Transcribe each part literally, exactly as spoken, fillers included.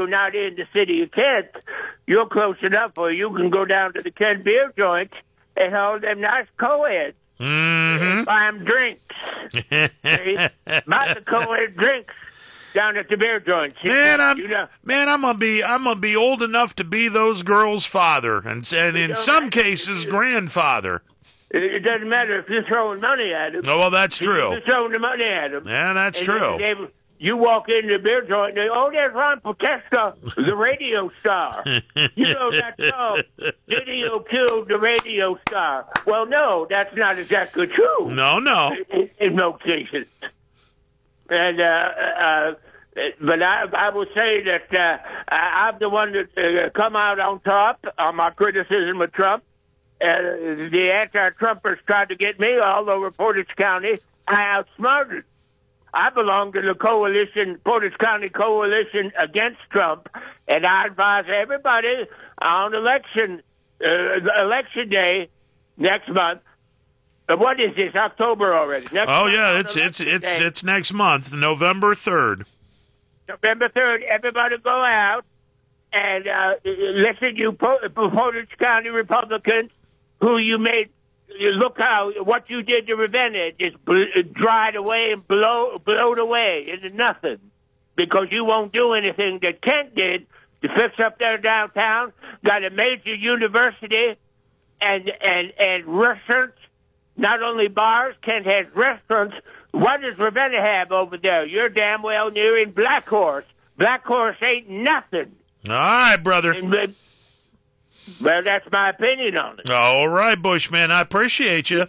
you're not in the city of Kent, you're close enough where you can go down to the Kent beer joint and hold them nice co-eds. Mm-hmm. Buy them drinks. See? Buy the co-ed drinks down at the beer joint. Man, I'm you know, man, I'm gonna be I'm gonna be old enough to be those girls' father, and and in some cases grandfather. It doesn't matter if you're throwing money at them. Oh, well, that's true. You're throwing the money at them. Yeah, that's and true. They, they, you walk into the beer joint and they, oh, there's Ron Podesta, the radio star. You know that song, Video Killed the Radio Star. Well, no, that's not exactly true. No, no. In, in most cases. And, uh, uh, but I, I will say that uh, I'm the one that uh, come out on top on my criticism of Trump. Uh, the anti-Trumpers tried to get me all over Portage County. I outsmarted. I belong to the coalition, Portage County Coalition Against Trump, and I advise everybody on election uh, election day next month. Uh, what is this? October already? Next oh month yeah, it's it's it's day, it's next month, November third. November third. Everybody go out and uh, listen, you Portage County Republicans, who you made. You look how what you did to prevent it just bl- dried away and blow, blowed away into nothing because you won't do anything that Kent did to fix up their downtown. Got a major university and and and restaurants. Not only bars, Kent has restaurants. What does Ravenna have over there? You're damn well near in Black Horse. Black Horse ain't nothing. All right, brother. And, uh, well, that's my opinion on it. All right, Bushman. I appreciate you.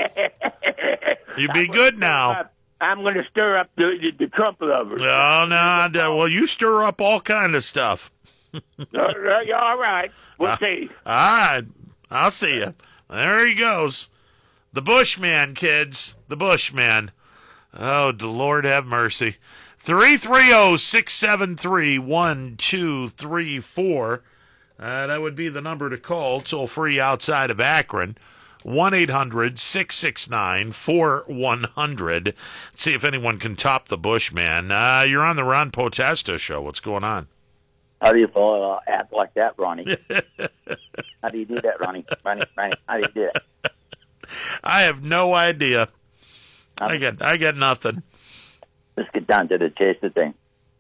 You be good now. I'm going to stir up the, the, the Trump lovers. Oh, no. no. Well, you stir up all kind of stuff. all right. All right. We'll uh, see. All right. I'll see you. There he goes. The Bushman, kids. The Bushman. Oh, the Lord have mercy. three three zero, six seven three, one two three four. Uh, that would be the number to call, toll free outside of Akron, one eight hundred, six six nine, four one zero zero. Let's see if anyone can top the Bushman. Uh, you're on the Ron Podesta show. What's going on? How do you uh, act like that, Ronnie? How do you do that, Ronnie? Ronnie, Ronnie, how do you do that? I have no idea. Um, I get, I get nothing. Let's get down to the chase of thing.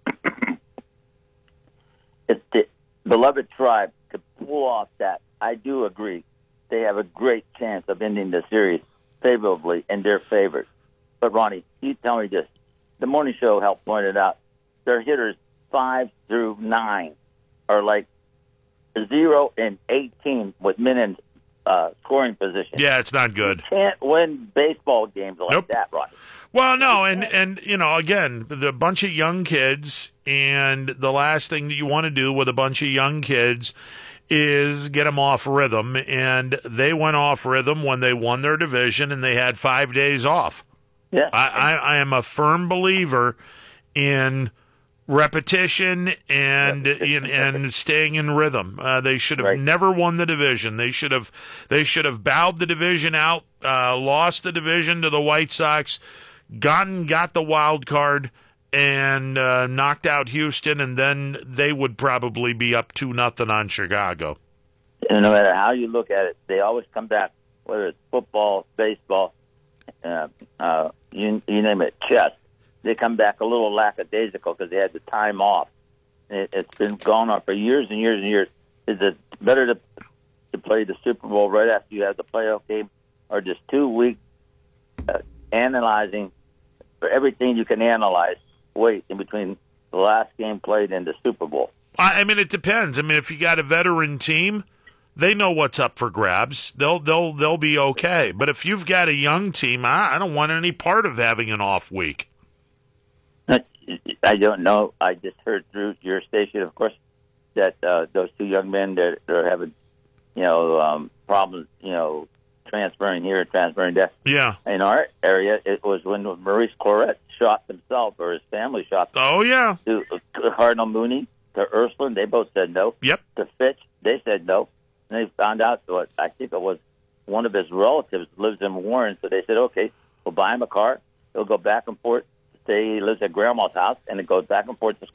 It's the beloved tribe to pull off that. I do agree. They have a great chance of ending the series favorably in their favor. But, Ronnie, you tell me this. The morning show helped point it out. Their hitters five through nine are like zero and eighteen with men in uh, scoring position. Yeah, it's not good. You can't win baseball games like nope. that, Ronnie. Well, no, and, and you know, again, the bunch of young kids, and the last thing that you want to do with a bunch of young kids is get them off rhythm, and they went off rhythm when they won their division, and they had five days off. Yeah, I, I, I am a firm believer in repetition and in, and staying in rhythm. Uh, they should have right. never won the division. They should have they should have bowed the division out, uh, lost the division to the White Sox, gotten got the wild card, and uh, knocked out Houston, and then they would probably be up two nothing on Chicago. And no matter how you look at it, they always come back. Whether it's football, baseball, uh, uh, you, you name it, chess. They come back a little lackadaisical because they had the time off. It, it's been going on for years and years and years. Is it better to to play the Super Bowl right after you have the playoff game, or just two weeks uh, analyzing for everything you can analyze? Wait in between the last game played and the Super Bowl. I, I mean, it depends. I mean, if you got a veteran team, they know what's up for grabs. They'll they'll they'll be okay. But if you've got a young team, I, I don't want any part of having an off week. I don't know. I just heard through your station, of course, that uh, those two young men that are having, you know, um, problems, you know, transferring here and transferring there. Yeah. In our area, it was when Maurice Clarett shot himself, or his family shot. Oh, yeah. To, to Cardinal Mooney, to Ursuline, they both said no. Yep. To Fitch, they said no. And they found out what I think it was one of his relatives lives in Warren, so they said, okay, we'll buy him a car. He'll go back and forth. Say he lives at grandma's house, and it goes back and forth to school.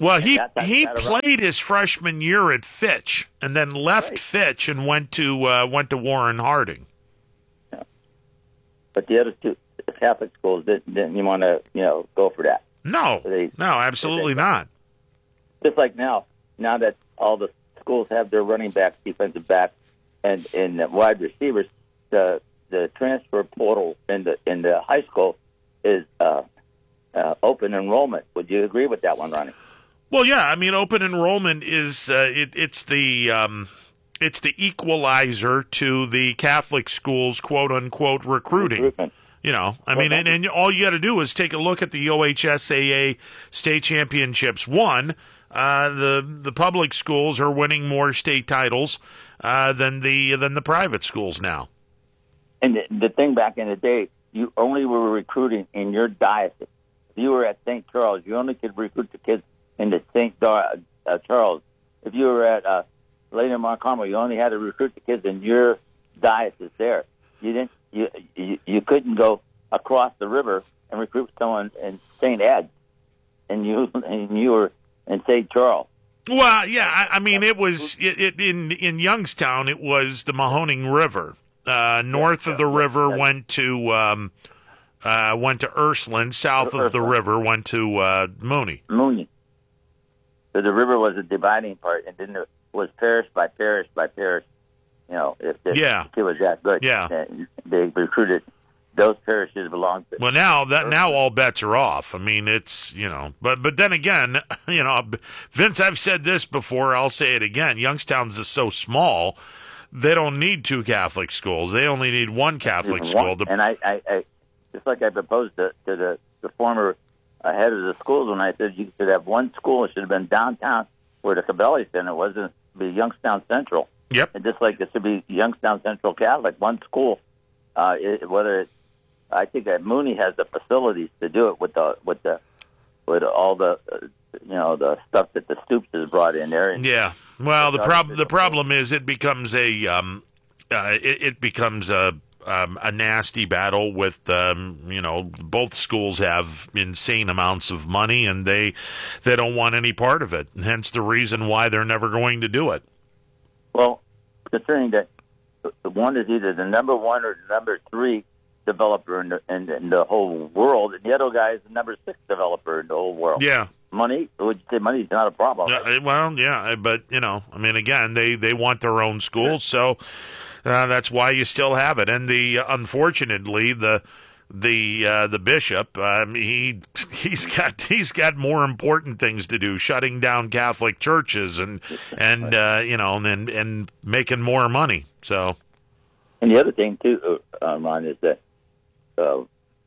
Well, he that, that, he that played his freshman year at Fitch, and then left right. Fitch and went to uh, went to Warren Harding. Yeah. But the other two Catholic schools didn't, didn't you want to you know go for that? No, they, no, absolutely they, not. Just like now, now that all the schools have their running backs, defensive backs, and and wide receivers, the the transfer portal in the in the high school is uh, uh, open enrollment. Would you agree with that one, Ronnie? Well, yeah. I mean, open enrollment is uh, it, it's the um, it's the equalizer to the Catholic schools, quote unquote, recruiting. Recruitment. You know, I well, mean, and, and all you got to do is take a look at the O H S A A state championships. One, uh, the the public schools are winning more state titles uh, than the than the private schools now. And the, the thing back in the day, you only were recruiting in your diocese. If you were at Saint Charles, you only could recruit the kids in the Saint Dar- uh, Charles. If you were at uh, Lady Mount Carmel, you only had to recruit the kids in your diocese there. You didn't. You, you you couldn't go across the river and recruit someone in Saint Ed, and you and you were in Saint Charles. Well, yeah, I, I mean, it was it, it, in in Youngstown. It was the Mahoning River. Uh, north of the river went to um, uh, went to Ursuline. South of the river went to uh, Mooney. Mooney. So the river was a dividing part, and then it was parish by parish by parish. You know, if the yeah. kid was that good, yeah. they recruited. Those parishes belong to. Well, now that now all bets are off. I mean, it's you know, but but then again, you know, Vince, I've said this before. I'll say it again. Youngstown's is so small, they don't need two Catholic schools. They only need one Catholic school. To... And I, I, I, just like I proposed to, to the the former uh, head of the schools when I said you should have one school. It should have been downtown where the Cabelli Center was, and be Youngstown Central. Yep. And just like it should be Youngstown Central Catholic, one school. Uh, it, whether it's, I think that Mooney has the facilities to do it with the with the with all the uh, you know the stuff that the Stoops has brought in there. And yeah. Well, the problem the problem is it becomes a um, uh, it, it becomes a um, a nasty battle with um, you know both schools have insane amounts of money and they they don't want any part of it. Hence the reason why they're never going to do it. Well, considering that one is either the number one or the number three developer in the, in, in the whole world, and the other guy is the number six developer in the whole world. Yeah. Money, would you say money is not a problem? Right? Uh, well, yeah, but, you know, I mean, again, they, they want their own schools, so uh, that's why you still have it. And the uh, unfortunately, the the uh, the bishop, um, he he's got he's got more important things to do, shutting down Catholic churches and and uh, you know and and making more money. So, and the other thing too, uh, Ron, is that uh,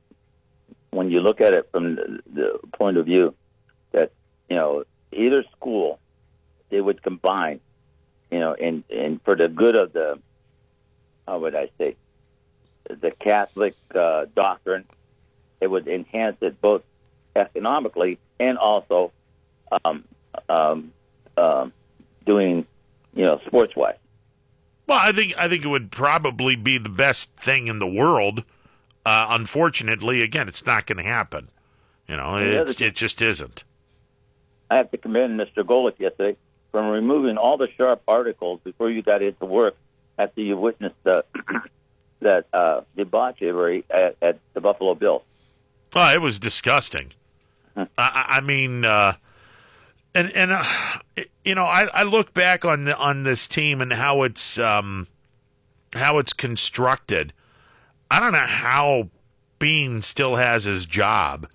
when you look at it from the, the point of view that you know either school, they would combine, you know, and and for the good of the, how would I say, the Catholic uh, doctrine, it would enhance it both economically and also um, um, um, doing, you know, sports-wise. Well, I think I think it would probably be the best thing in the world. Uh, unfortunately, again, it's not going to happen. You know, it's, it just isn't. I have to commend Mister Golick yesterday from removing all the sharp articles before you got into work after you witnessed the. that uh, debauchery at, at the Buffalo Bills. Oh, it was disgusting. I, I mean, uh, and and uh, you know, I, I look back on the, on this team and how it's um, how it's constructed. I don't know how Bean still has his job.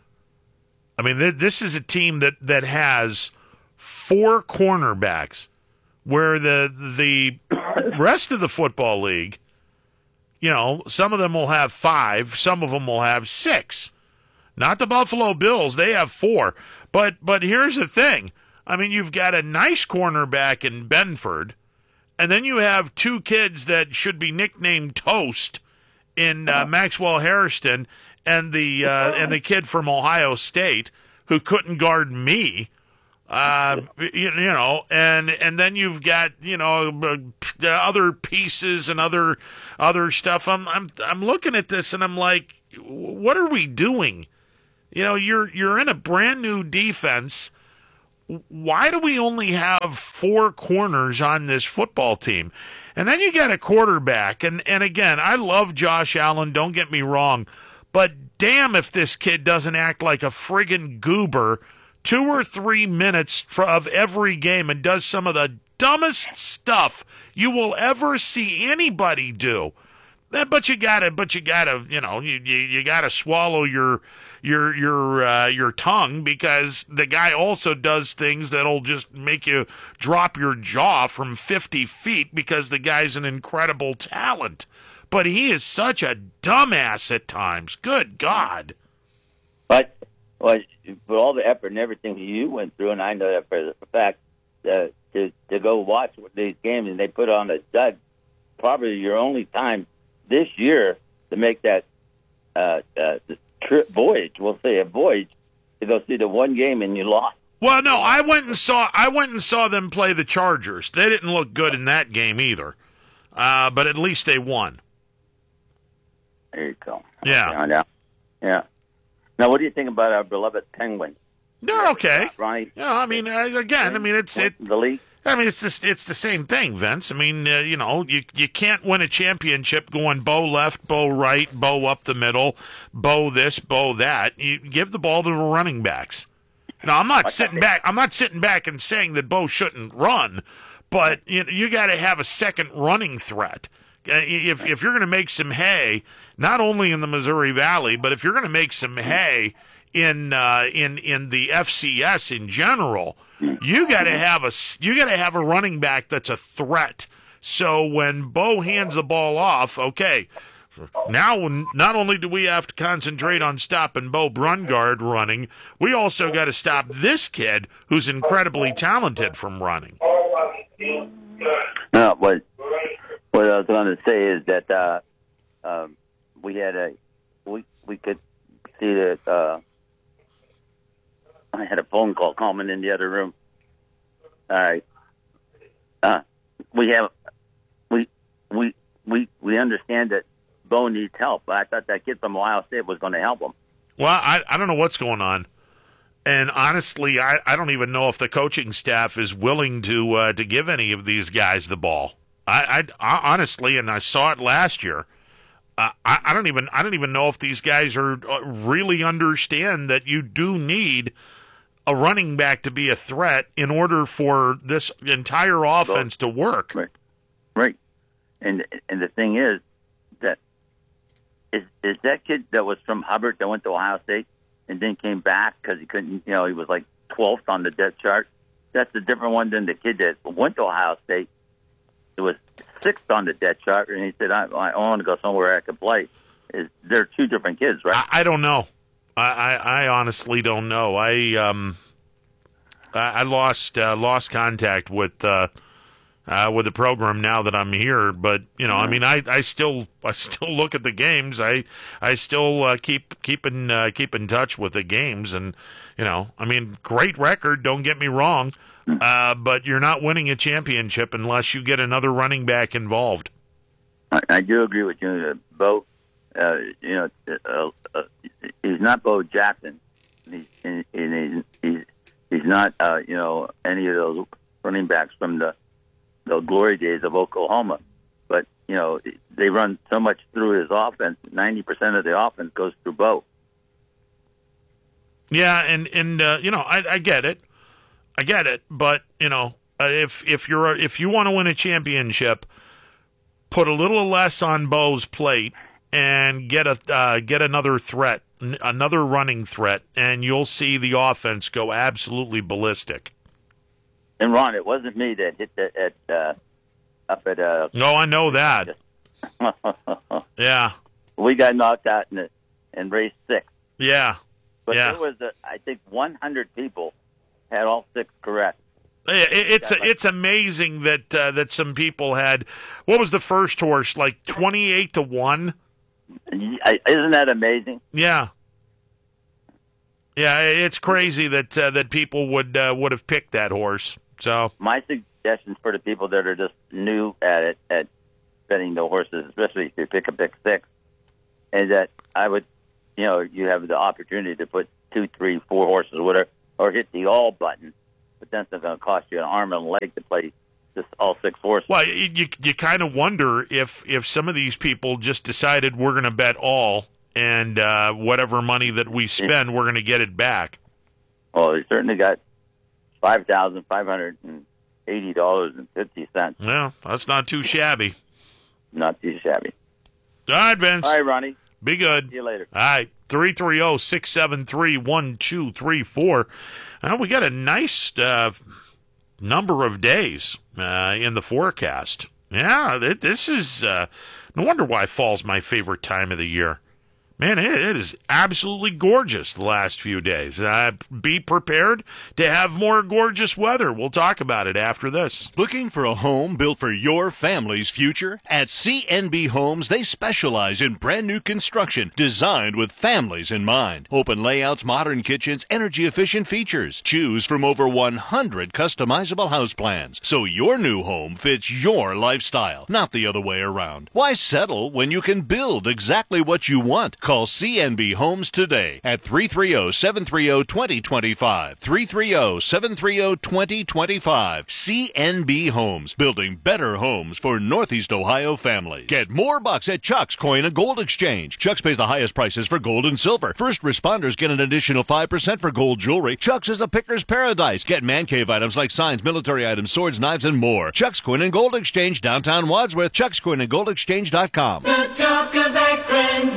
I mean, th- this is a team that, that has four cornerbacks, where the the rest of the football league. You know, some of them will have five, some of them will have six. Not the Buffalo Bills, they have four. But but here's the thing. I mean, you've got a nice cornerback in Benford, and then you have two kids that should be nicknamed Toast in uh, Maxwell Hairston and the uh, and the kid from Ohio State who couldn't guard me. Uh, you, you know, and and then you've got you know uh, other pieces and other other stuff. I'm I'm I'm looking at this and I'm like, what are we doing? You know, you're you're in a brand new defense why do we only have four corners on this football team? And then you got a quarterback. And, and again, I love Josh Allen, don't get me wrong, but damn if this kid doesn't act like a friggin' goober two or three minutes for, of every game and does some of the dumbest stuff you will ever see anybody do. But you gotta, but you gotta, you know, you you, you gotta swallow your your your uh, your tongue, because the guy also does things that'll just make you drop your jaw from fifty feet, because the guy's an incredible talent. But he is such a dumbass at times. Good God. But well, for all the effort and everything you went through, and I know that for the fact, uh, to to go watch these games and they put on a dud, probably your only time this year to make that uh, uh, trip voyage, we'll say a voyage, to go see the one game and you lost. Well, no, I went and saw I went and saw them play the Chargers. They didn't look good in that game either, uh, but at least they won. There you go. Yeah. Yeah. Yeah. Now, what do you think about our beloved Penguins? They're okay. Ronnie? Yeah, I mean, uh, again, I mean, it's it. The league. I mean, it's just, it's the same thing, Vince. I mean, uh, you know, you you can't win a championship going bow left, bow right, bow up the middle, bow this, bow that. You give the ball to the running backs. Now, I'm not sitting back. I'm not sitting back and saying that Bo shouldn't run, but you you got to have a second running threat. Uh, if if you're going to make some hay, not only in the Missouri Valley, but if you're going to make some hay in uh, in in the F C S in general, you got to have a you got to have a running back that's a threat. So when Bo hands the ball off, okay, now not only do we have to concentrate on stopping Bo Brungard running, we also got to stop this kid who's incredibly talented from running. No, what what I was going to say is that uh, um, we had a we we could see that. Uh, I had a phone call coming in the other room. All right. Uh, we have, we, we, we, we understand that Bo needs help, but I thought that kid from Ohio State was going to help him. Well, I, I don't know what's going on. And honestly, I, I don't even know if the coaching staff is willing to, uh, to give any of these guys the ball. I, I, I honestly, and I saw it last year. Uh, I, I don't even, I don't even know if these guys are uh, really understand that you do need a running back to be a threat in order for this entire offense to work. Right, right. And and the thing is that is is that kid that was from Hubbard that went to Ohio State and then came back because he couldn't, you know, he was like twelfth on the depth chart. That's a different one than the kid that went to Ohio State. It was sixth on the depth chart, and he said, "I, I want to go somewhere I can play." Is they're two different kids, right? I, I don't know. I, I, I honestly don't know. I um, I, I lost uh, lost contact with uh, uh, with the program now that I'm here. But you know, mm-hmm. I mean, I, I still I still look at the games. I I still uh, keep keep in uh, keep in touch with the games, and you know, I mean, great record. Don't get me wrong, uh, but you're not winning a championship unless you get another running back involved. I, I do agree with you, uh, Bo. Uh, you know, uh, uh, he's not Bo Jackson. He's, and he's, he's, he's not, uh, you know, any of those running backs from the, the glory days of Oklahoma. But, you know, they run so much through his offense. ninety percent of the offense goes through Bo. Yeah, and, and uh, you know, I, I get it. I get it. But, you know, uh, if if you're a, if you want to win a championship, put a little less on Bo's plate and get a uh, get another threat, another running threat, and you'll see the offense go absolutely ballistic. And Ron, it wasn't me that hit that at uh, up at. Uh, no, I know that. Yeah, we got knocked out in the, in race six. Yeah, but yeah. there was, a, I think, one hundred people had all six correct. It's a, it's amazing that uh, that some people had. What was the first horse, like twenty-eight to one? Isn't that amazing? Yeah, yeah. It's crazy that uh, that people would uh, would have picked that horse. So my suggestions for the people that are just new at it, at betting the horses, especially if you pick a pick six, is that I would, you know, you have the opportunity to put two, three, four horses, or whatever, or hit the all button. but then it's going to cost you an arm and a leg to play just all six horses. Well, you you kind of wonder if if some of these people just decided we're going to bet all, and uh, whatever money that we spend, we're going to get it back. Well, they certainly got five thousand five hundred and eighty dollars and fifty cents. Yeah, that's not too shabby. Not too shabby. All right, Vince. All right, Ronnie. Be good. See you later. All right, three three zero, six seven three, one two three four. Uh, we got a nice uh, number of days uh, in the forecast. Yeah, it, this is uh, no wonder why fall's my favorite time of the year. Man, it, it is absolutely gorgeous the last few days. Uh, be prepared to have more gorgeous weather. We'll talk about it after this. Looking for a home built for your family's future? At C N B Homes, they specialize in brand new construction designed with families in mind. Open layouts, modern kitchens, energy-efficient features. Choose from over one hundred customizable house plans, so your new home fits your lifestyle, not the other way around. Why settle when you can build exactly what you want? Call C N B Homes today at three three zero, seven three zero, two zero two five. three three zero, seven three zero, two zero two five. C N B Homes, building better homes for Northeast Ohio families. Get more bucks at Chuck's Coin and Gold Exchange. Chuck's pays the highest prices for gold and silver. First responders get an additional five percent for gold jewelry. Chuck's is a picker's paradise. Get man cave items like signs, military items, swords, knives, and more. Chuck's Coin and Gold Exchange, downtown Wadsworth. Chuck's Coin and Gold Exchange dot com. The talk of Akron,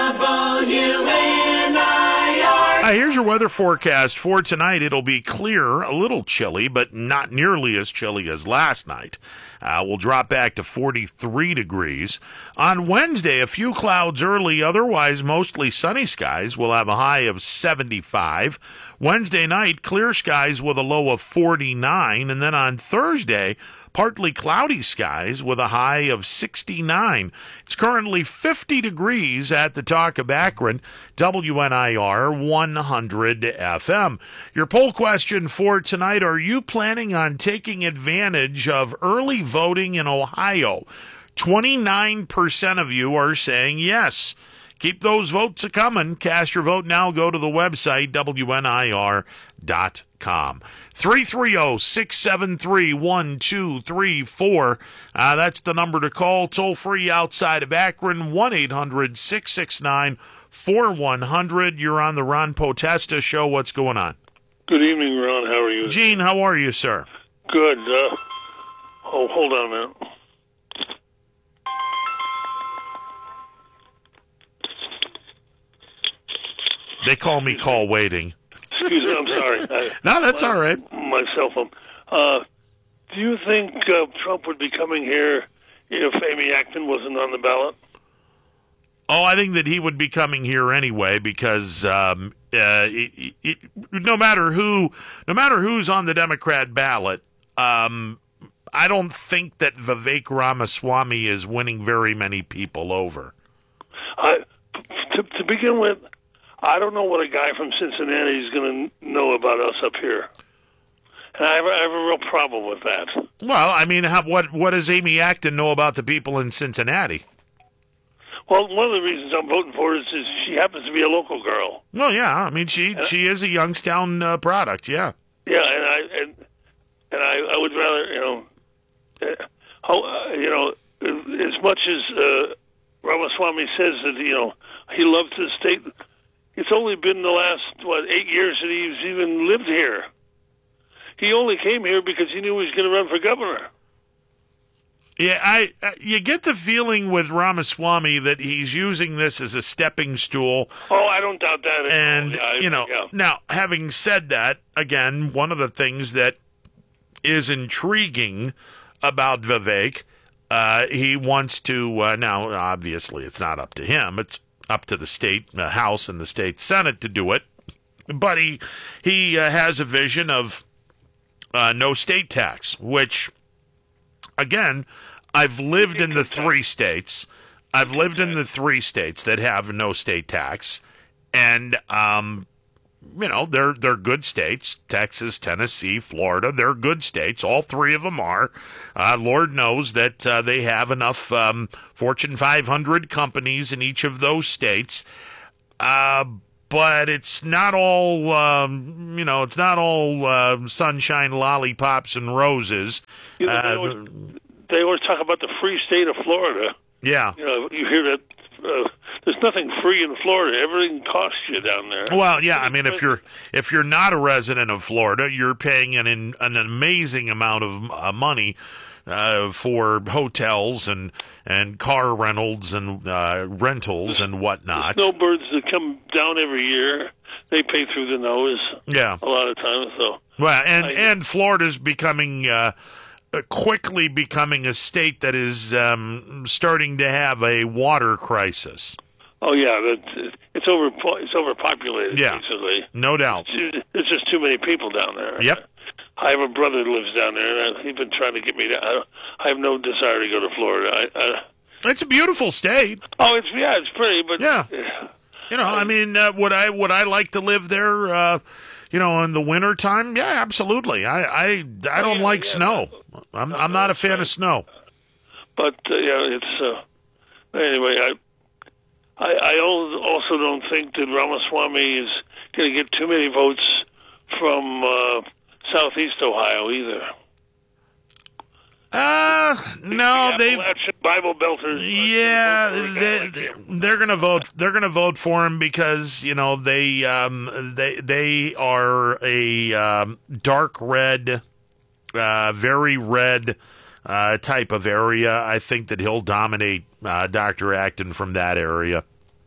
W N I R. Uh, here's your weather forecast for tonight. It'll be clear, a little chilly, but not nearly as chilly as last night. Uh, we'll drop back to forty-three degrees. On Wednesday, a few clouds early, otherwise mostly sunny skies. We'll have a high of seventy-five. Wednesday night, clear skies with a low of forty-nine. And then on Thursday, partly cloudy skies with a high of sixty-nine. It's currently fifty degrees at the Talk of Akron, W N I R one hundred F M. Your poll question for tonight, are you planning on taking advantage of early voting in Ohio? twenty-nine percent of you are saying yes. Keep those votes a-coming. Cast your vote now. Go to the website, W N I R dot com. three three zero, six seven three, one two three four. Uh, that's the number to call. Toll free outside of Akron, one eight hundred, six six nine, four one zero zero. You're on the Ron Potesta Show. What's going on? Good evening, Ron. How are you? Gene, how are you, sir? Good. Uh, oh, hold on a minute. They call me call waiting. Excuse me, I'm sorry. I, No, that's my, all right. My cell phone. Uh, do you think uh, Trump would be coming here if Amy Acton wasn't on the ballot? Oh, I think that he would be coming here anyway because um, uh, it, it, no matter who, no matter who's on the Democrat ballot, um, I don't think that Vivek Ramaswamy is winning very many people over. I, to, to begin with, I don't know what a guy from Cincinnati is going to know about us up here. And I have, I have a real problem with that. Well, I mean, how, what what does Amy Acton know about the people in Cincinnati? Well, one of the reasons I'm voting for her is, is she happens to be a local girl. Well, yeah, I mean, she she is a Youngstown uh, product, yeah. Yeah, and I and and I, I would rather, you know, uh, how, uh, you know, as much as uh, Ramaswamy says that, you know, he loves the state. It's only been the last, what, eight years that he's even lived here. He only came here because he knew he was going to run for governor. Yeah, I uh, you get the feeling with Ramaswamy that he's using this as a stepping stool. Oh, I don't doubt that. And, yeah, I, you know, yeah. now, having said that, again, one of the things that is intriguing about Vivek, uh, he wants to, uh, now, obviously, it's not up to him. It's up to the state uh, House and the state Senate to do it. But he, he uh, has a vision of uh, no state tax, which, again, I've lived in the three states. I've lived in the three states that have no state tax, and um, you know they're they're good states. Texas, Tennessee, Florida, they're good states. All three of them are. Uh, Lord knows that uh, they have enough um, Fortune five hundred companies in each of those states. Uh, but it's not all, um, you know, it's not all uh, sunshine, lollipops, and roses. You know, Uh, they, always, they always talk about the free state of Florida. yeah. You know, you hear that. Uh, there's nothing free in Florida. Everything costs you down there. Well, yeah. I mean, if you're if you're not a resident of Florida, you're paying an an amazing amount of uh, money uh, for hotels and and car rentals and uh, rentals and whatnot. Snowbirds that come down every year, they pay through the nose. Yeah. A lot of times, so. Well, and I- and Florida's becoming. Uh, uh, quickly becoming a state that is um, starting to have a water crisis. Oh yeah, that, it's over. It's overpopulated. Yeah. Basically, No doubt. there's just too many people down there. Yep. I have a brother that lives down there, and he's been trying to get me to. I, I have no desire to go to Florida. I, I, It's a beautiful state. oh, it's yeah, it's pretty, but Yeah. You know, I mean, uh, would I would I like to live there? Uh, you know, in the winter time? Yeah, absolutely. I I, I don't yeah, like yeah. snow. I'm I'm not a fan of snow. But uh, yeah, it's uh, anyway. I, I I al- also don't think that Ramaswamy is going to get too many votes from uh, Southeast Ohio either. Uh, no, the they. Appalachian Bible Belters. Yeah, They're they, like they, him. they're gonna vote. They're gonna vote for him because you know they um they they are a um, dark red, uh, very red uh, type of area. I think that he'll dominate uh, Doctor Acton from that area.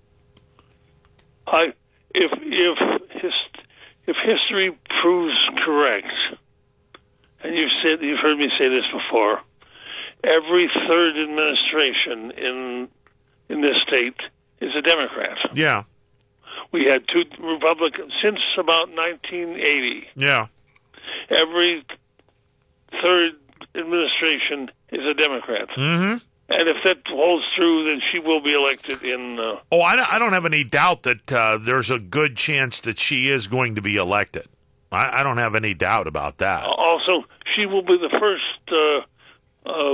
I if if his, if history proves correct, and you've said you've heard me say this before, every third administration in in this state is a Democrat. Yeah, We had two Republicans since about nineteen eighty. yeah. Every third administration is a Democrat. Mm-hmm. And if that holds true, then she will be elected in. Uh, Oh, I don't, I don't have any doubt that uh, there's a good chance that she is going to be elected. I, I don't have any doubt about that. also, she will be the first uh, uh,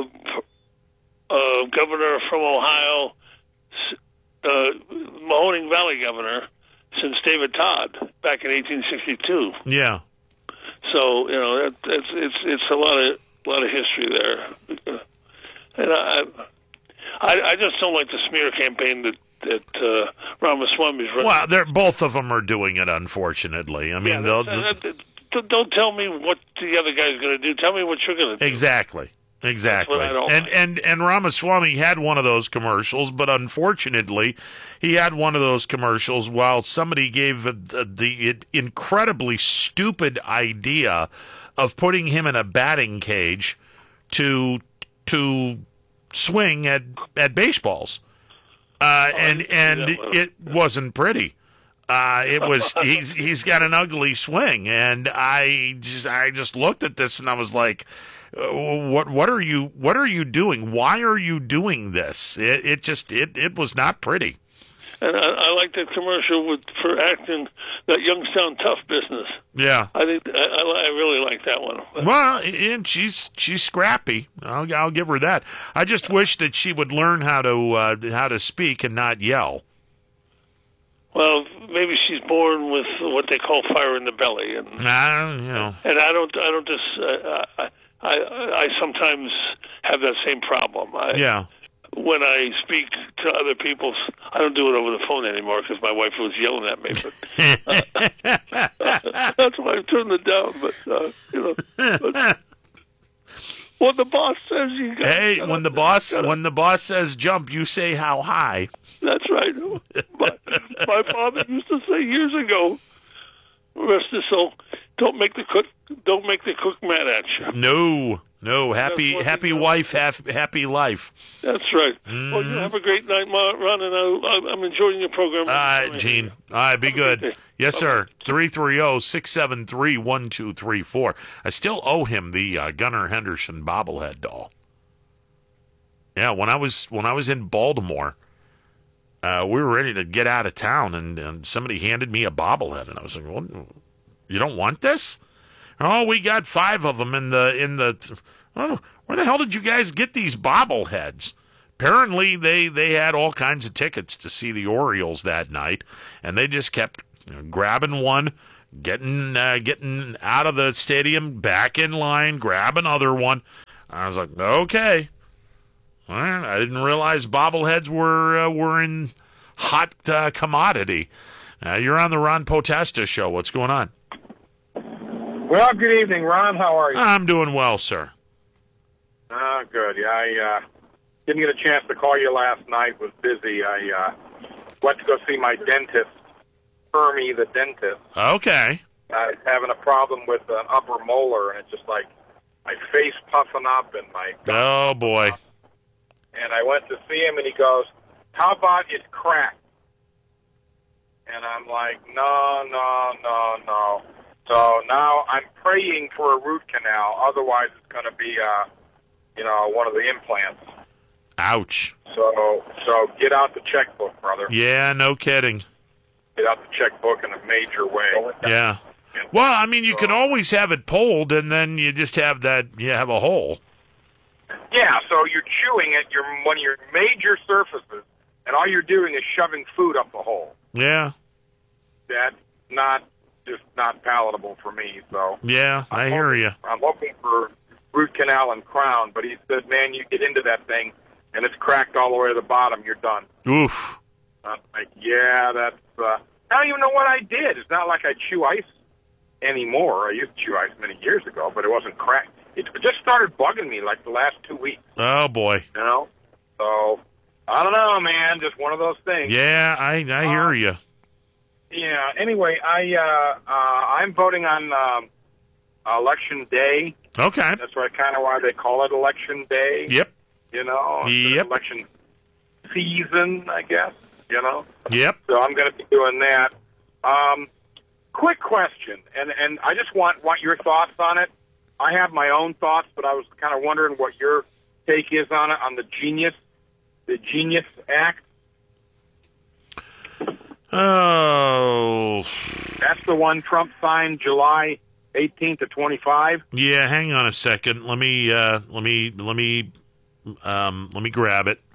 uh, governor from Ohio, uh, Mahoning Valley governor, since David Todd back in eighteen sixty-two. Yeah. So you know that, that's it's it's a lot of a lot of history there, and I I, I just don't like the smear campaign that that uh, Ramaswamy's running. Well, they're both of them are doing it. Unfortunately, I mean, yeah, they'll, that, that, that, don't tell me what the other guy's going to do. Tell me what you're going to do. exactly, exactly. That's what I don't And like. and and Ramaswamy had one of those commercials, but unfortunately, he had one of those commercials while somebody gave the, the incredibly stupid idea of putting him in a batting cage to to swing at at baseballs. Uh, and and that one. it wasn't pretty. Uh, it was he's he's got an ugly swing, and I just I just looked at this and I was like, uh, what what are you what are you doing? Why are you doing this? It it just it it was not pretty. And I, I like that commercial with for acting that Youngstown Tough business. Yeah. I think I, I, I really like that one. Well, and she's she's scrappy. I'll I'll give her that. I just wish that she would learn how to uh, how to speak and not yell. Well, maybe she's born with what they call fire in the belly, and I you know. and I don't I don't just uh, I, I I sometimes have that same problem. I, Yeah. When I speak to other people, I don't do it over the phone anymore because my wife was yelling at me. But that's why I turned it down. But uh, you know, but when the boss says you got, Hey, gotta- when the boss gotta- when the boss says jump, you say how high. that's right. My, my father used to say years ago, "Rest his soul, don't make the cook, don't make the cook mad at you." No, no, happy That's what happy we do. wife, happy, happy life. That's right. Well, Mm-hmm. you have a great night, Ma- Ron, and I, I'm enjoying your program. All right, Gene. All right, be Have a good good. day. Yes, Bye-bye. sir. three three zero, six seven three, one two three four. I still owe him the uh, Gunnar Henderson bobblehead doll. Yeah, when I was when I was in Baltimore, uh, we were ready to get out of town, and, and somebody handed me a bobblehead, and I was like, "Well, you don't want this?" Oh, we got five of them in the in the. Oh, where the hell did you guys get these bobbleheads? Apparently, they they had all kinds of tickets to see the Orioles that night, and they just kept you know, grabbing one, getting uh, getting out of the stadium, back in line, grab another one. I was like, okay. All right. I didn't realize bobbleheads were uh, were in hot uh, commodity. Uh, you're on the Ron Potesta show. What's going on? Well, good evening, Ron. How are you? I'm doing well, sir. Ah, good. Yeah, I uh, didn't get a chance to call you last night. Was busy. I uh, went to go see my dentist, Hermie the dentist. Okay. I was having a problem with an upper molar, and it's just like my face puffing up and my... Oh, boy. And I went to see him, and he goes, how about it's cracked? And I'm like, no, no, no, no. So now I'm praying for a root canal. Otherwise, it's going to be, uh, you know, one of the implants. Ouch. So, so get out the checkbook, brother. Yeah, no kidding. Get out the checkbook in a major way. Yeah. Well, I mean, you can always have it pulled, and then you just have that, you have a hole. Yeah, so you're chewing at your one of your major surfaces, and all you're doing is shoving food up the hole. Yeah. That's not just not palatable for me. So yeah, I I'm hear hoping, you. I'm hoping for root canal and crown, but he said, man, you get into that thing, and it's cracked all the way to the bottom. You're done. Oof. I'm like, yeah, that's. Uh, I don't even know what I did. It's not like I chew ice anymore. I used to chew ice many years ago, but it wasn't cracked. It just started bugging me like the last two weeks. Oh, boy. You know? So, I don't know, man. Just one of those things. Yeah, I I hear uh, you. Yeah. Anyway, I uh, uh, I'm voting on um, election day. Okay. That's why kind of why they call it election day. Yep. You know. Yep. Election season, I guess. You know. Yep. So I'm going to be doing that. Um, quick question, and and I just want want your thoughts on it. I have my own thoughts, but I was kind of wondering what your take is on it, on the Genius, the Genius Act. Oh. That's the one Trump signed July eighteenth to twenty-five. Yeah, hang on a second. Let me uh, let me let me um, let me grab it.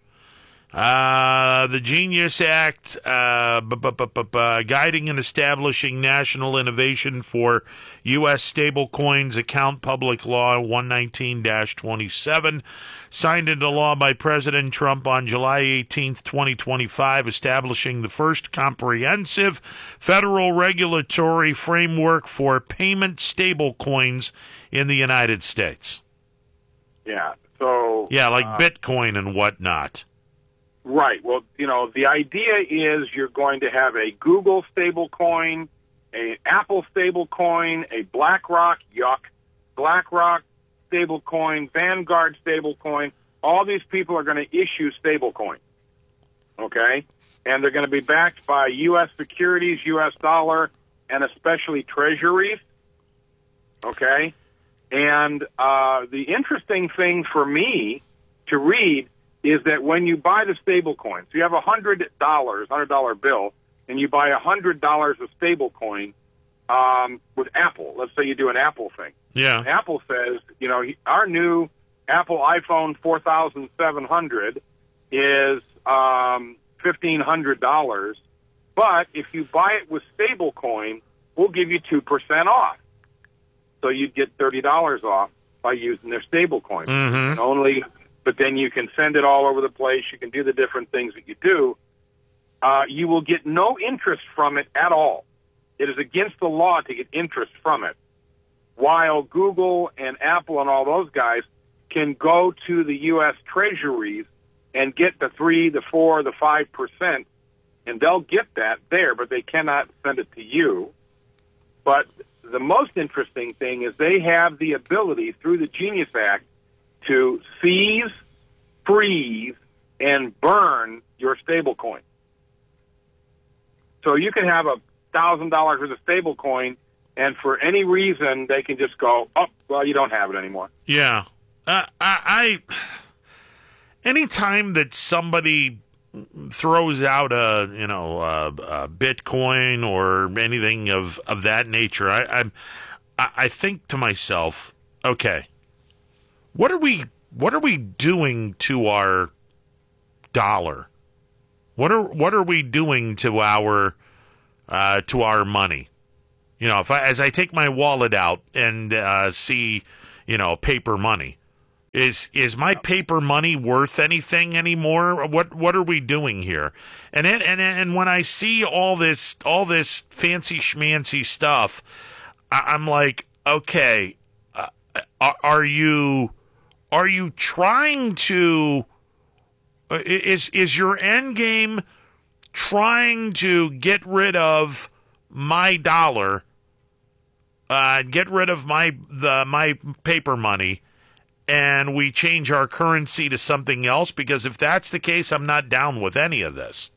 Uh, the Genius Act, uh, bu- bu- bu- bu- bu- guiding and establishing national innovation for U S stablecoins, account public law one nineteen dash twenty-seven, signed into law by President Trump on July eighteenth, twenty twenty-five, establishing the first comprehensive federal regulatory framework for payment stablecoins in the United States. Yeah. So. Yeah, like uh, Bitcoin and whatnot. Right. Well, you know, the idea is you're going to have a Google stablecoin, an Apple stablecoin, a BlackRock, yuck, BlackRock stablecoin, Vanguard stablecoin. All these people are going to issue stablecoins, okay? And they're going to be backed by U S securities, U S dollar, and especially treasuries, okay? And uh, the interesting thing for me to read is that when you buy the stable coin, so you have a hundred dollars, hundred dollar bill, and you buy a hundred dollars of stable coin um, with Apple. Let's say you do an Apple thing. Yeah. Apple says, you know, our new Apple iPhone four thousand seven hundred is um, fifteen hundred dollars, but if you buy it with stable coin, we'll give you two percent off. So you'd get thirty dollars off by using their stable coin. Mm-hmm. Only. But then you can send it all over the place. You can do the different things that you do. Uh, you will get no interest from it at all. It is against the law to get interest from it. While Google and Apple and all those guys can go to the U S treasuries and get the three, the four, the five percent, and they'll get that there, but they cannot send it to you. But the most interesting thing is they have the ability through the Genius Act to seize, freeze, and burn your stable coin. So you can have a thousand dollars worth of stable coin, and for any reason they can just go, oh, well, you don't have it anymore. Yeah. Uh, I, I anytime that somebody throws out a you know a, a Bitcoin or anything of, of that nature, I, I I think to myself, okay, what are we what are we doing to our dollar? What are what are we doing to our uh, to our money. You know, if I, as I take my wallet out and uh, see, you know, paper money, is is my paper money worth anything anymore? What what are we doing here? And it, and and when I see all this all this fancy schmancy stuff, I, I'm like, okay, uh, are, are you are you trying to? Uh, is is your end game trying to get rid of my dollar? Uh, get rid of my the my paper money, and we change our currency to something else? Because if that's the case, I'm not down with any of this.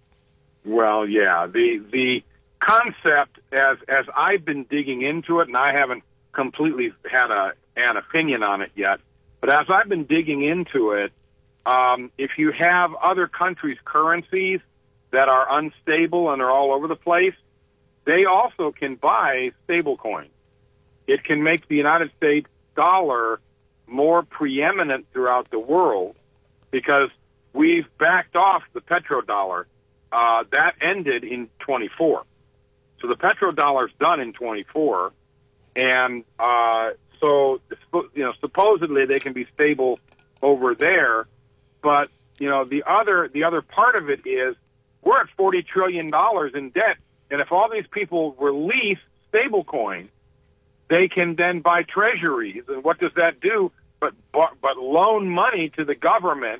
Well, yeah, the the concept, as as I've been digging into it, and I haven't completely had a an opinion on it yet, but as I've been digging into it, um, if you have other countries' currencies that are unstable and are all over the place, they also can buy stable coins. It can make the United States dollar more preeminent throughout the world because we've backed off the petrodollar. Uh, that ended in twenty-four. So the petrodollar's done in twenty-four. And uh, so, you know, supposedly they can be stable over there. But, you know, the other the other part of it is we're at forty trillion dollars in debt. And if all these people release stable coins, they can then buy treasuries. And what does that do? But but loan money to the government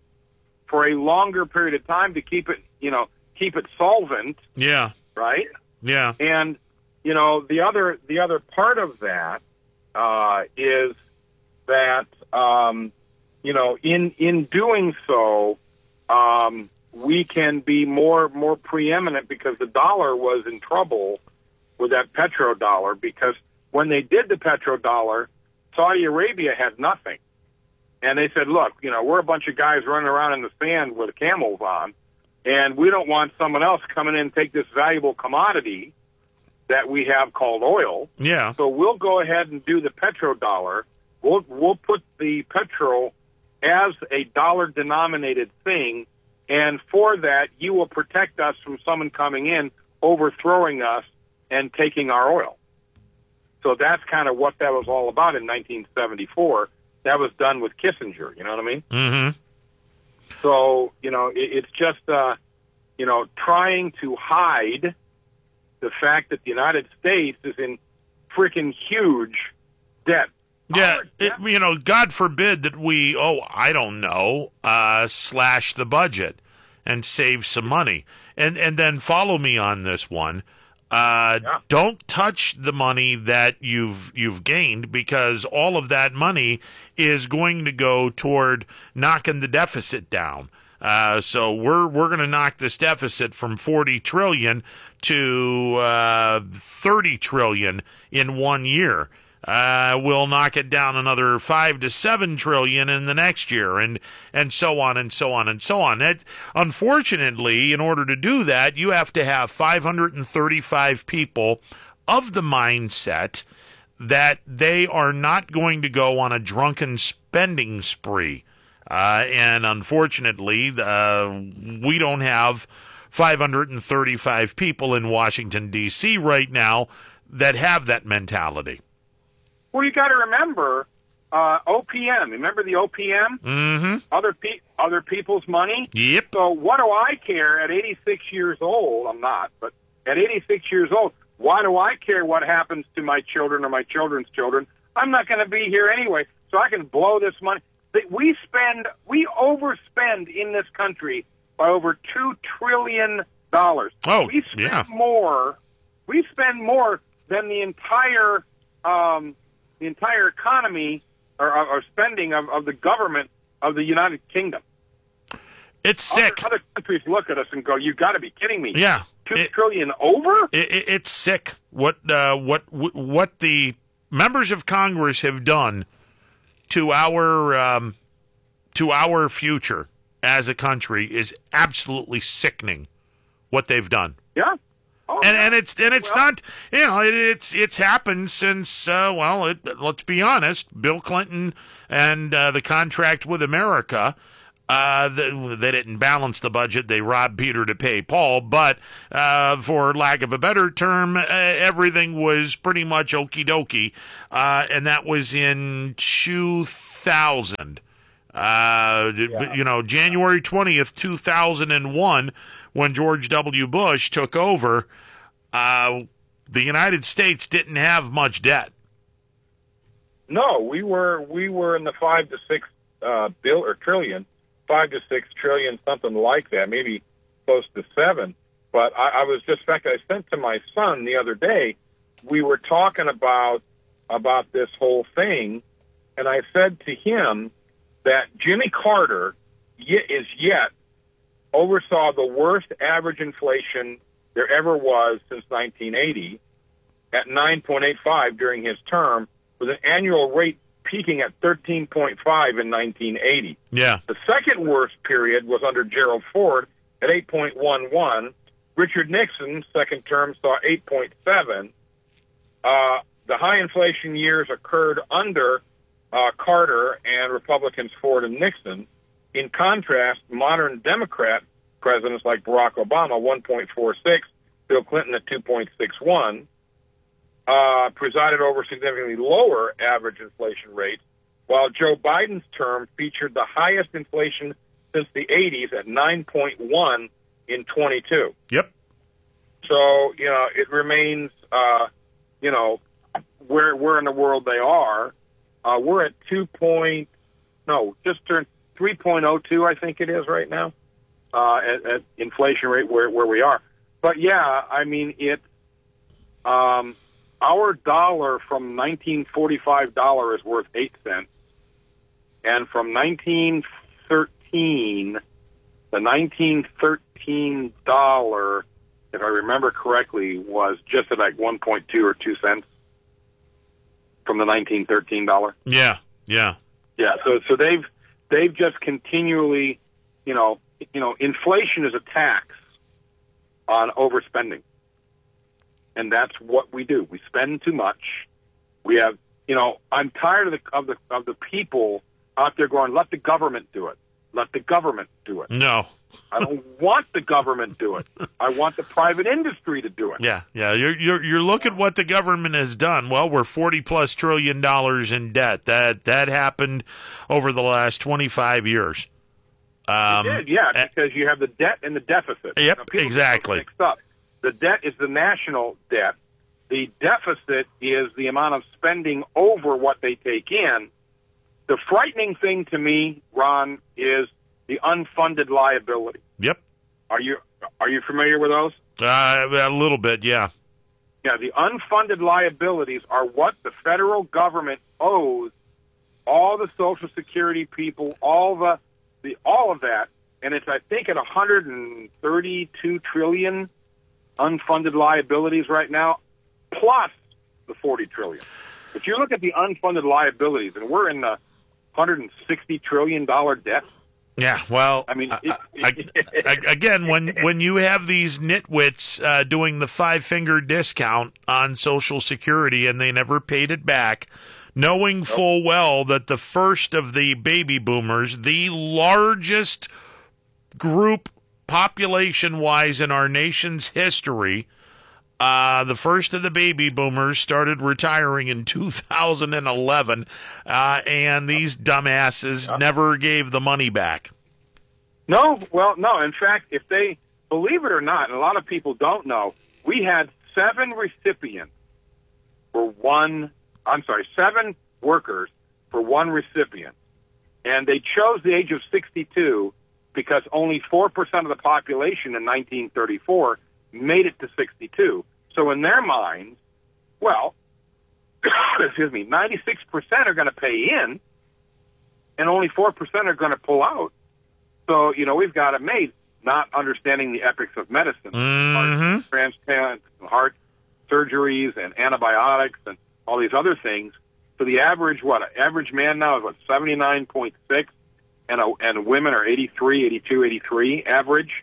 for a longer period of time to keep it, you know, keep it solvent. Yeah. Right? Yeah. And, you know, the other the other part of that uh, is that, um, you know, in in doing so, um, we can be more more preeminent because the dollar was in trouble with that petrodollar, because when they did the petrodollar, Saudi Arabia had nothing. And they said, look, you know, we're a bunch of guys running around in the sand with camels on, and we don't want someone else coming in and take this valuable commodity that we have called oil. Yeah. So we'll go ahead and do the petrodollar. We'll, we'll put the petrol as a dollar-denominated thing, and for that, you will protect us from someone coming in, overthrowing us, and taking our oil. So that's kind of what that was all about in nineteen seventy-four. That was done with Kissinger, you know what I mean? Mm-hmm. So, you know, it, it's just, uh, you know, trying to hide the fact that the United States is in freaking huge debt. Yeah, it, you know, God forbid that we, oh, I don't know, uh, slash the budget and save some money. And and then follow me on this one. Uh, Yeah. Don't touch the money that you've you've gained, because all of that money is going to go toward knocking the deficit down. Uh, so we're we're going to knock this deficit from forty trillion to uh, thirty trillion in one year. Uh, we'll knock it down another five to seven trillion in the next year, and and so on and so on and so on. That, unfortunately, in order to do that, you have to have five hundred thirty-five people of the mindset that they are not going to go on a drunken spending spree. Uh, and unfortunately, uh, we don't have five hundred thirty-five people in Washington, D C right now that have that mentality. Well, you got to remember uh, O P M. Remember the O P M? Mm-hmm. Other pe- other people's money. Yep. So what do I care at eighty-six years old? I'm not, but at eighty-six years old, why do I care what happens to my children or my children's children? I'm not going to be here anyway, so I can blow this money. We spend, we overspend in this country by over two trillion dollars. Oh, we spend yeah. more. We spend more than the entire. Um, the entire economy or, or spending of, of the government of the United Kingdom. It's sick. Other, other countries look at us and go, "You've got to be kidding me!" Yeah, two it, trillion over. It, it, it's sick. What uh, what what the members of Congress have done to our um, to our future as a country is absolutely sickening. What they've done. Yeah. Oh, and yeah. and it's and it's well, not, you know, it, it's it's happened since uh, well it, let's be honest, Bill Clinton and uh, the contract with America. Uh, they, they didn't balance the budget. They robbed Peter to pay Paul. But uh, for lack of a better term, uh, everything was pretty much okie dokie. Uh, and that was in two thousand. Uh, yeah. You know, January twentieth, two thousand one, when George W. Bush took over, uh, the United States didn't have much debt. No, we were we were in the five to six uh, bill or trillion. Five to six trillion, something like that, maybe close to seven. But I, I was just, in fact, I sent to my son the other day. We were talking about about this whole thing, and I said to him that Jimmy Carter yet, is yet oversaw the worst average inflation there ever was since nineteen eighty, at nine point eight five during his term, with an annual rate peaking at thirteen point five in nineteen eighty. Yeah. The second worst period was under Gerald Ford at eight point one one. Richard Nixon's second term saw eight point seven. Uh, the high inflation years occurred under uh, Carter and Republicans Ford and Nixon. In contrast, modern Democrat presidents like Barack Obama, one point four six, Bill Clinton at two point six one, Uh, presided over significantly lower average inflation rates, while Joe Biden's term featured the highest inflation since the eighties at nine point one in twenty-two. Yep. So, you know, it remains, uh, you know, where, where in the world they are. Uh, we're at two point, no, just turned three point oh two, I think it is right now, uh, at, at inflation rate where, where we are. But, yeah, I mean, it, um, our dollar from nineteen forty-five dollar is worth eight cents, and from nineteen thirteen, the nineteen thirteen dollar, if I remember correctly, was just at like one point two or two cents from the nineteen thirteen dollar. Yeah, yeah, yeah. So, so they've they've just continually, you know, you know, inflation is a tax on overspending. And that's what we do. We spend too much. We have, you know, I'm tired of the of the of the people out there going, let the government do it. Let the government do it. No. I don't want the government to do it. I want the private industry to do it. Yeah, yeah. You're you're you're look at what the government has done. Well, we're forty plus trillion dollars in debt. That that happened over the last twenty-five years. Um, it did, yeah, because you have the debt and the deficit. Yep, now, people exactly. Get mixed up. The debt is the national debt. The deficit is the amount of spending over what they take in. The frightening thing to me, Ron, is the unfunded liability. Yep. Are you are you familiar with those? Uh, a little bit, yeah. Yeah, the unfunded liabilities are what the federal government owes all the Social Security people, all the the all of that, and it's I think at one hundred thirty-two trillion unfunded liabilities right now, plus the forty trillion. If you look at the unfunded liabilities, and we're in the one hundred sixty trillion dollar debt. Yeah, well, I mean, it, I, I, I, again, when when you have these nitwits uh, doing the five finger discount on Social Security and they never paid it back, knowing nope. full well that the first of the baby boomers, the largest group population-wise in our nation's history, uh, the first of the baby boomers started retiring in two thousand eleven, uh, and these dumbasses yeah. never gave the money back. No, well, no. In fact, if they, believe it or not, and a lot of people don't know, we had seven recipients for one, I'm sorry, seven workers for one recipient. And they chose the age of sixty-two because only four percent of the population in nineteen thirty-four made it to sixty-two. So in their minds, well, excuse me, ninety-six percent are going to pay in, and only four percent are going to pull out. So, you know, we've got it made, not understanding the ethics of medicine, mm-hmm. heart transplants, heart surgeries, and antibiotics, and all these other things. For the average, what, an average man now is, what, seventy-nine point six? And, a, and women are eighty-three, eighty-two, eighty-three average.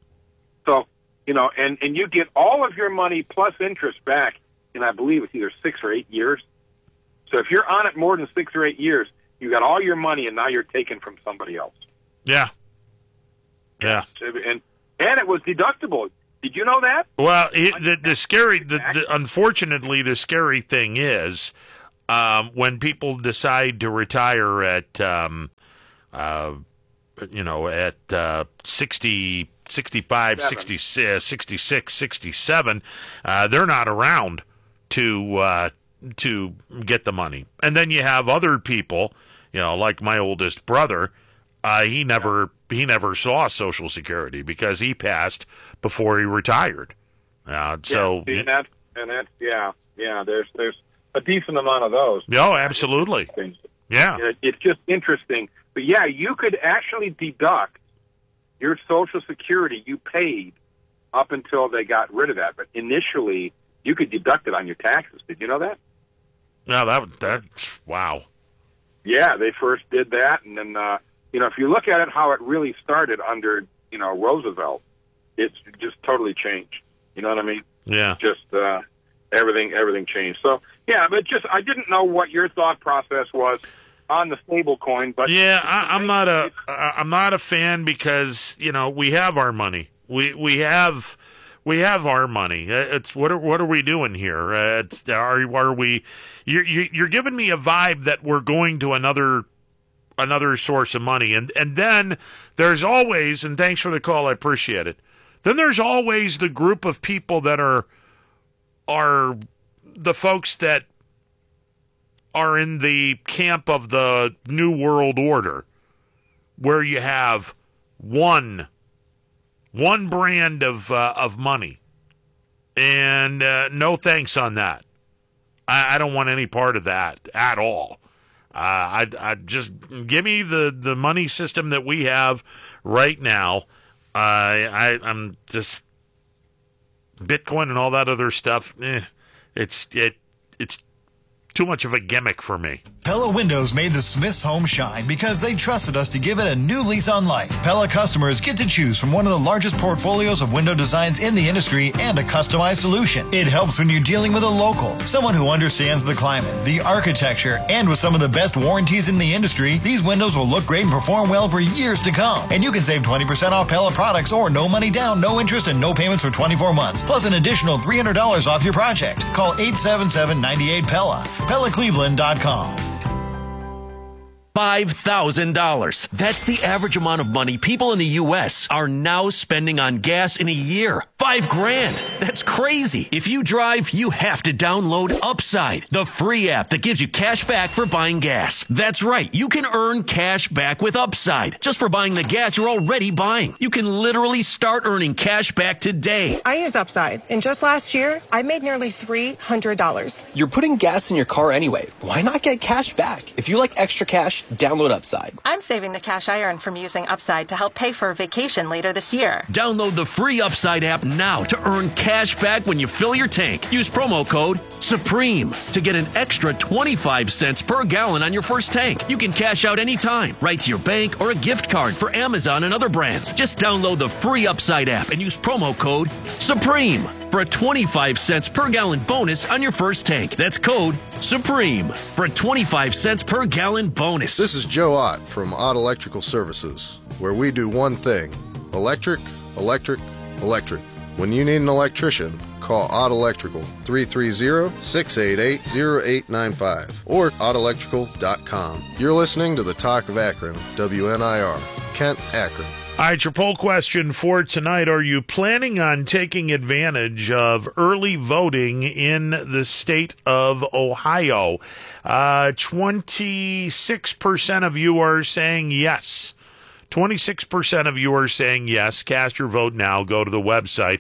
So, you know, and, and you get all of your money plus interest back in, I believe it's either six or eight years. So if you're on it more than six or eight years, you got all your money and now you're taken from somebody else. Yeah. Yeah. And and it was deductible. Did you know that? Well, it, the the scary, the, the unfortunately, the scary thing is um, when people decide to retire at, um, uh, you know, at uh, sixty, sixty-five, sixty-six, sixty-six, sixty-seven, uh, they're not around to uh, to get the money. And then you have other people, you know, like my oldest brother. Uh, he never he never saw Social Security because he passed before he retired. Uh, so yeah, and that and that yeah yeah there's there's a decent amount of those. No, absolutely. Yeah, it, it's just interesting. But yeah, you could actually deduct your Social Security you paid up until they got rid of that. But initially, you could deduct it on your taxes. Did you know that? No, that that wow. Yeah, they first did that, and then. Uh, You know, if you look at it, how it really started under, you know, Roosevelt, it's just totally changed. You know what I mean? Yeah. Just uh, everything, everything changed. So, yeah, but just I didn't know what your thought process was on the stable coin, but yeah, I, I'm not a I'm not a fan because you know we have our money. We we have we have our money. It's what are what are we doing here? Uh, it's, are are we? You're you're giving me a vibe that we're going to another. another source of money. And and then there's always, and thanks for the call, I appreciate it. Then there's always the group of people that are are the folks that are in the camp of the New World Order, where you have one one brand of uh, of money. And uh, no thanks on that. I, I don't want any part of that at all. Uh, I, I just give me the, the money system that we have right now. Uh, I, I'm just Bitcoin and all that other stuff. Eh, it's it it's too much of a gimmick for me. Pella Windows made the Smiths home shine because they trusted us to give it a new lease on life. Pella customers get to choose from one of the largest portfolios of window designs in the industry and a customized solution. It helps when you're dealing with a local, someone who understands the climate, the architecture, and with some of the best warranties in the industry, these windows will look great and perform well for years to come. And you can save twenty percent off Pella products or no money down, no interest, and no payments for twenty-four months, plus an additional three hundred dollars off your project. Call eight seven seven, nine eight, P E L L A, Pella Cleveland dot com. five thousand dollars. That's the average amount of money people in the U S are now spending on gas in a year. Five grand. That's crazy. If you drive, you have to download Upside, the free app that gives you cash back for buying gas. That's right. You can earn cash back with Upside just for buying the gas you're already buying. You can literally start earning cash back today. I use Upside, and just last year, I made nearly three hundred dollars. You're putting gas in your car anyway. Why not get cash back? If you like extra cash, download Upside. I'm saving the cash I earn from using Upside to help pay for a vacation later this year. Download the free Upside app now to earn cash back when you fill your tank. Use promo code SUPREME to get an extra twenty-five cents per gallon on your first tank. You can cash out anytime, right to your bank or a gift card for Amazon and other brands. Just download the free Upside app and use promo code SUPREME for a twenty-five cents per gallon bonus on your first tank. That's code SUPREME for a twenty-five cents per gallon bonus. This is Joe Ott from Ott Electrical Services, where we do one thing: electric, electric, electric. When you need an electrician, call Ott Electrical, three three zero, six eight eight, zero eight nine five, or ott electrical dot com. You're listening to the Talk of Akron, W N I R, Kent, Akron. All right, your poll question for tonight: are you planning on taking advantage of early voting in the state of Ohio? Uh, twenty-six percent of you are saying yes. twenty-six percent of you are saying yes. Cast your vote now. Go to the website,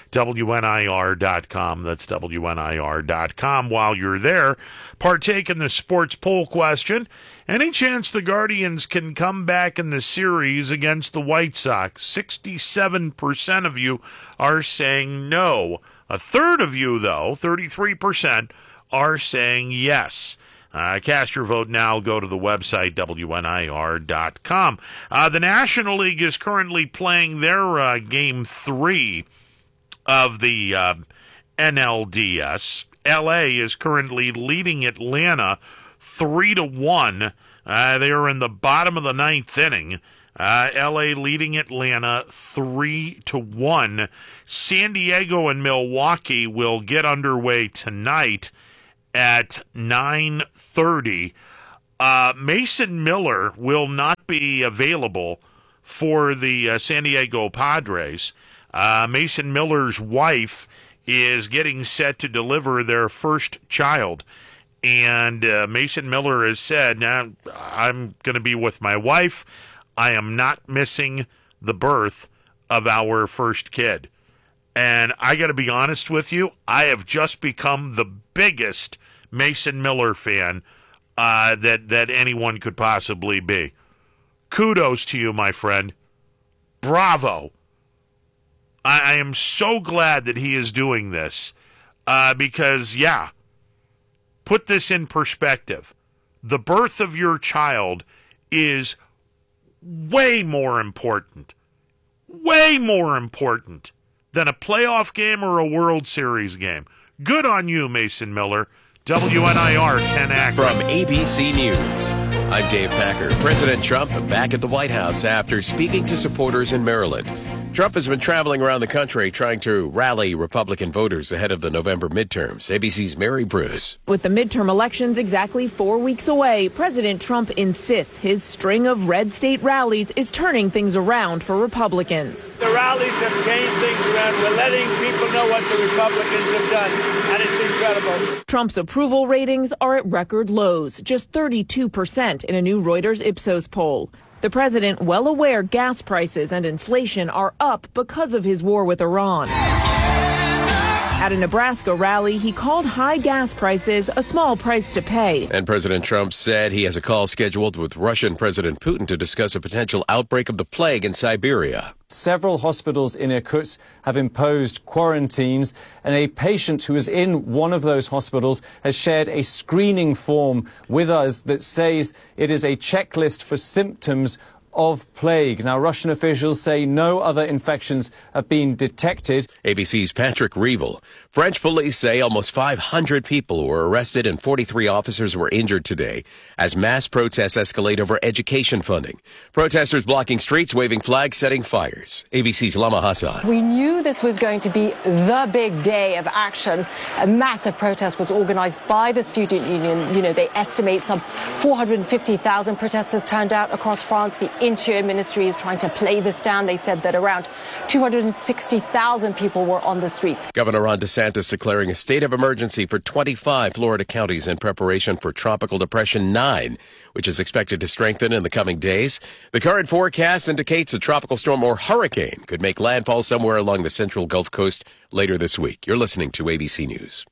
W N I R dot com. That's W N I R dot com. While you're there, partake in the sports poll question. Any chance the Guardians can come back in the series against the White Sox? sixty-seven percent of you are saying no. A third of you, though, thirty-three percent, are saying yes. Uh, cast your vote now. Go to the website, W N I R dot com. Uh, the National League is currently playing their uh, game three of the uh, N L D S. L A is currently leading Atlanta three to one. Uh, they are in the bottom of the ninth inning. Uh, L A leading Atlanta three to one. San Diego and Milwaukee will get underway tonight at nine thirty. Uh, Mason Miller will not be available for the uh, San Diego Padres. Uh, Mason Miller's wife is getting set to deliver their first child. And uh, Mason Miller has said, nah, I'm going to be with my wife. I am not missing the birth of our first kid. And I got to be honest with you, I have just become the biggest Mason Miller fan uh, that, that anyone could possibly be. Kudos to you, my friend. Bravo. I, I am so glad that he is doing this uh, because, yeah, put this in perspective. The birth of your child is way more important, way more important than a playoff game or a World Series game. Good on you, Mason Miller. W N I R, Ken Akron. From A B C News, I'm Dave Packer. President Trump back at the White House after speaking to supporters in Maryland. Trump has been traveling around the country trying to rally Republican voters ahead of the November midterms. A B C's Mary Bruce. With the midterm elections exactly four weeks away, President Trump insists his string of red state rallies is turning things around for Republicans. The rallies have changed things around. We're letting people know what the Republicans have done, and it's incredible. Trump's approval ratings are at record lows, just thirty-two percent in a new Reuters Ipsos poll. The president, well aware gas prices and inflation are up because of his war with Iran. At a Nebraska rally, he called high gas prices a small price to pay. And President Trump said he has a call scheduled with Russian President Putin to discuss a potential outbreak of the plague in Siberia. Several hospitals in Irkutsk have imposed quarantines, and a patient who is in one of those hospitals has shared a screening form with us that says it is a checklist for symptoms of plague. Now, Russian officials say no other infections have been detected. A B C's Patrick Reevell. French police say almost five hundred people were arrested and forty-three officers were injured today as mass protests escalate over education funding. Protesters blocking streets, waving flags, setting fires. A B C's Lama Hassan. We knew this was going to be the big day of action. A massive protest was organized by the student union. You know, they estimate some four hundred fifty thousand protesters turned out across France. The Interior Ministry is trying to play this down. They said that around two hundred sixty thousand people were on the streets. Governor Ron DeSantis declaring a state of emergency for twenty-five Florida counties in preparation for Tropical Depression nine, which is expected to strengthen in the coming days. The current forecast indicates a tropical storm or hurricane could make landfall somewhere along the central Gulf Coast later this week. You're listening to A B C News.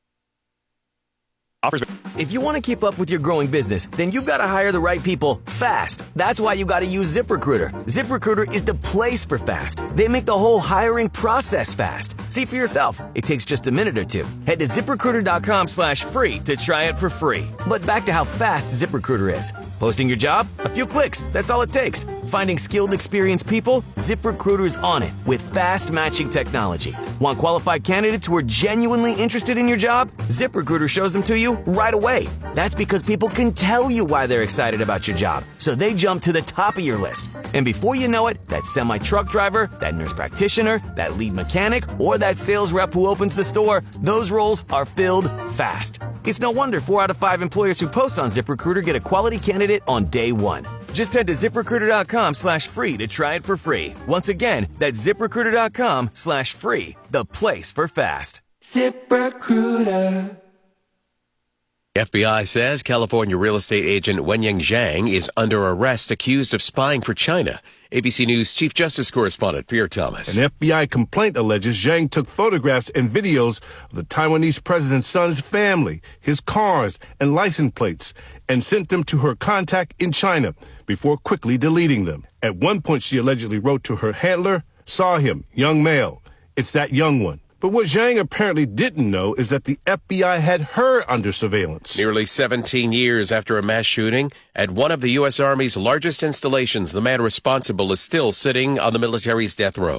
If you want to keep up with your growing business, then you've got to hire the right people fast. That's why you got to use ZipRecruiter. ZipRecruiter is the place for fast. They make the whole hiring process fast. See for yourself. It takes just a minute or two. Head to ZipRecruiter.com slash free to try it for free. But back to how fast ZipRecruiter is. Posting your job? A few clicks. That's all it takes. Finding skilled, experienced people? ZipRecruiter's on it with fast matching technology. Want qualified candidates who are genuinely interested in your job? ZipRecruiter shows them to you right away. That's because people can tell you why they're excited about your job, so they jump to the top of your list. And before you know it, that semi-truck driver, that nurse practitioner, that lead mechanic, or that sales rep who opens the store, those roles are filled fast. It's no wonder four out of five employers who post on ZipRecruiter get a quality candidate on day one. Just head to ZipRecruiter.com slash free to try it for free. Once again, that's ZipRecruiter.com slash free, the place for fast. ZipRecruiter. F B I says California real estate agent Wenyang Zhang is under arrest accused of spying for China. A B C News Chief Justice Correspondent Pierre Thomas. An F B I complaint alleges Zhang took photographs and videos of the Taiwanese president's son's family, his cars, and license plates, and sent them to her contact in China before quickly deleting them. At one point, she allegedly wrote to her handler, "Saw him, young male. It's that young one." But what Zhang apparently didn't know is that the F B I had her under surveillance. Nearly seventeen years after a mass shooting at one of the U S Army's largest installations, the man responsible is still sitting on the military's death row.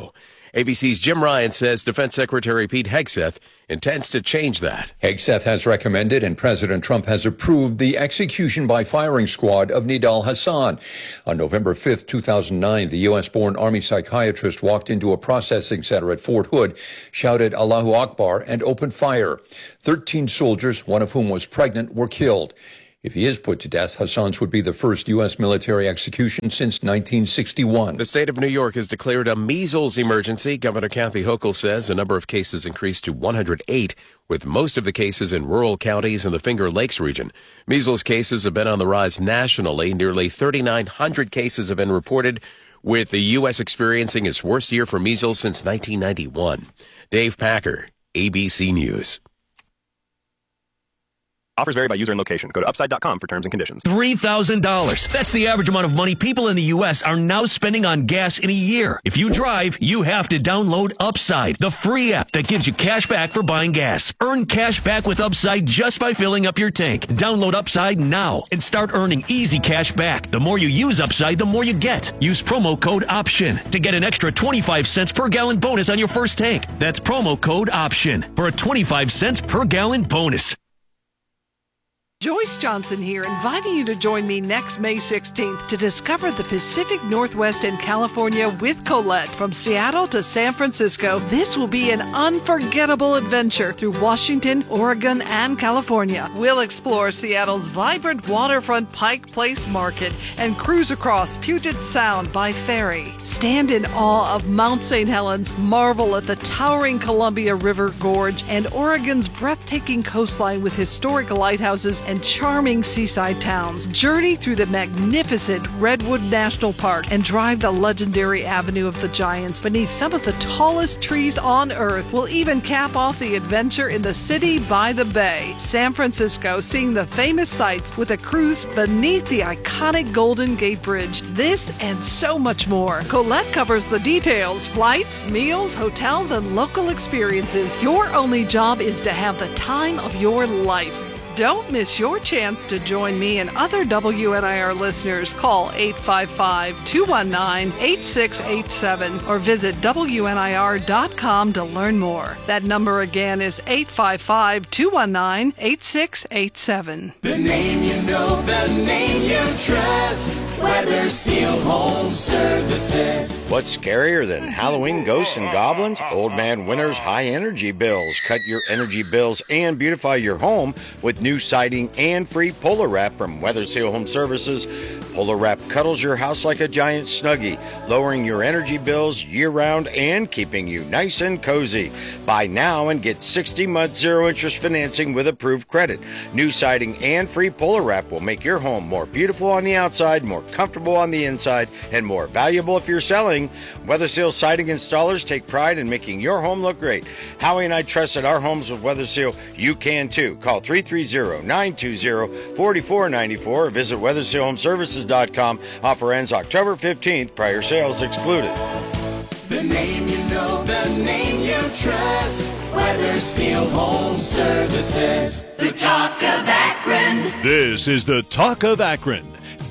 A B C's Jim Ryan says Defense Secretary Pete Hegseth intends to change that. Hegseth has recommended and President Trump has approved the execution by firing squad of Nidal Hasan. On November fifth, two thousand nine, the U S-born Army psychiatrist walked into a processing center at Fort Hood, shouted Allahu Akbar, and opened fire. Thirteen soldiers, one of whom was pregnant, were killed. If he is put to death, Hassan's would be the first U S military execution since nineteen sixty-one. The state of New York has declared a measles emergency. Governor Kathy Hochul says the number of cases increased to one hundred eight, with most of the cases in rural counties in the Finger Lakes region. Measles cases have been on the rise nationally. Nearly thirty-nine hundred cases have been reported, with the U S experiencing its worst year for measles since nineteen ninety-one. Dave Packer, A B C News. Offers vary by user and location. Go to upside dot com for terms and conditions. three thousand dollars. That's the average amount of money people in the U S are now spending on gas in a year. If you drive, you have to download Upside, the free app that gives you cash back for buying gas. Earn cash back with Upside just by filling up your tank. Download Upside now and start earning easy cash back. The more you use Upside, the more you get. Use promo code OPTION to get an extra twenty-five cents per gallon bonus on your first tank. That's promo code OPTION for a twenty-five cents per gallon bonus. Joyce Johnson here, inviting you to join me next May sixteenth to discover the Pacific Northwest and California with Colette. From Seattle to San Francisco, this will be an unforgettable adventure through Washington, Oregon, and California. We'll explore Seattle's vibrant waterfront Pike Place Market and cruise across Puget Sound by ferry. Stand in awe of Mount Saint Helens, marvel at the towering Columbia River Gorge, and Oregon's breathtaking coastline with historic lighthouses and charming seaside towns. Journey through the magnificent Redwood National Park and drive the legendary Avenue of the Giants beneath some of the tallest trees on Earth. We'll even cap off the adventure in the city by the bay, San Francisco, seeing the famous sights with a cruise beneath the iconic Golden Gate Bridge. This and so much more. Colette covers the details: flights, meals, hotels, and local experiences. Your only job is to have the time of your life. Don't miss your chance to join me and other W N I R listeners. Call eight five five, two one nine, eight six eight seven or visit W N I R dot com to learn more. That number again is eight five five, two one nine, eight six eight seven. The name you know, the name you trust. Weather Seal Home Services. What's scarier than Halloween ghosts and goblins? Old Man Winter's high energy bills. Cut your energy bills and beautify your home with new siding and free Polar Wrap from Weather Seal Home Services. Polar Wrap cuddles your house like a giant Snuggie, lowering your energy bills year-round and keeping you nice and cozy. Buy now and get sixty month zero-interest financing with approved credit. New siding and free Polar Wrap will make your home more beautiful on the outside, more comfortable on the inside, and more valuable if you're selling. Weather Seal siding installers take pride in making your home look great. Howie and I trusted our homes with Weather Seal. You can too. Call three three zero, nine two zero, four four nine four or visit weather seal home services dot com. Offer ends October fifteenth. Prior sales excluded. The name you know, the name you trust. Weather Seal Home Services. The Talk of Akron. This is the Talk of Akron.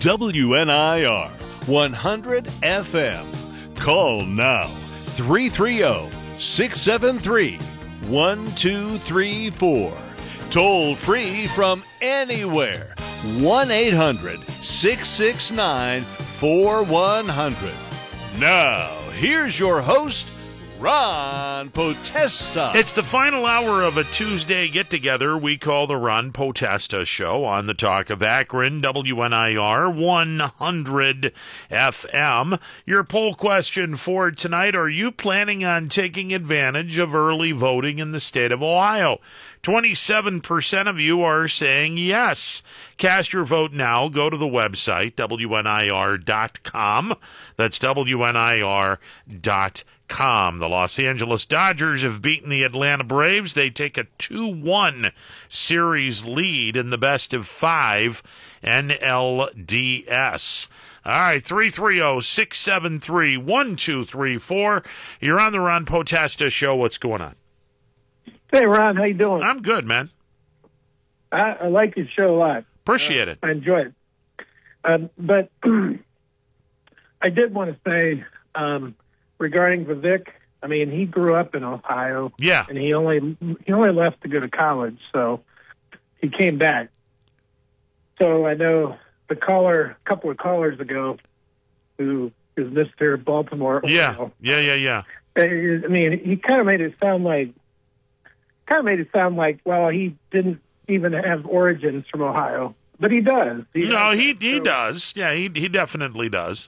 W N I R one hundred F M. Call now three three zero, six seven three, one two three four. Toll free from anywhere. one eight hundred, six six nine, four one zero zero. Now, here's your host, Ron Potesta. It's the final hour of a Tuesday get-together we call the Ron Potesta Show on the Talk of Akron, W N I R one hundred F M. Your poll question for tonight: are you planning on taking advantage of early voting in the state of Ohio? twenty-seven percent of you are saying yes. Cast your vote now. Go to the website, W N I R dot com. That's W N I R dot com. The Los Angeles Dodgers have beaten the Atlanta Braves. They take a two one series lead in the best of five N L D S. All right, three three zero, six seven three, one two three four. You're on the Ron Potesta Show. What's going on? Hey, Ron, how you doing? I'm good, man. I, I like your show a lot. Appreciate uh, it. I enjoy it. Um, but I did want to say, um, regarding Vivek, I mean, he grew up in Ohio. Yeah. And he only he only left to go to college, so he came back. So I know the caller, a couple of callers ago, who is Mister Baltimore. Yeah, Ohio, yeah, yeah, yeah. I mean, he kind of made it sound like, kind of made it sound like, well, he didn't even have origins from Ohio, but he does. He no, does. he he So- does. Yeah, he he definitely does.